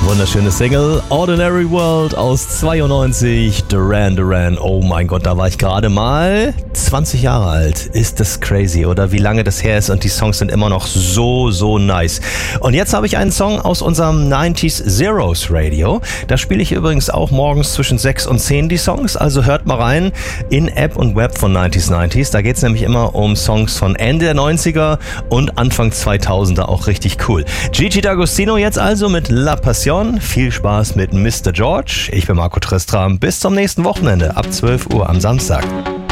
Wunderschöne Single, Ordinary World aus 92, Duran Duran. Oh mein Gott, da war ich gerade mal 20 Jahre alt. Ist das crazy, oder? Wie lange das her ist und die Songs sind immer noch so nice. Und jetzt habe ich einen Song aus unserem 90s Zeros Radio. Da spiele ich übrigens auch morgens zwischen 6 und 10 die Songs, also hört mal rein in App und Web von 90s. Da geht es nämlich immer um Songs von Ende der 90er und Anfang 2000er, auch richtig cool. Gigi D'Agostino jetzt also mit La Passion. Viel Spaß mit Mr. George. Ich bin Marco Tristram. Bis zum nächsten Wochenende ab 12 Uhr am Samstag.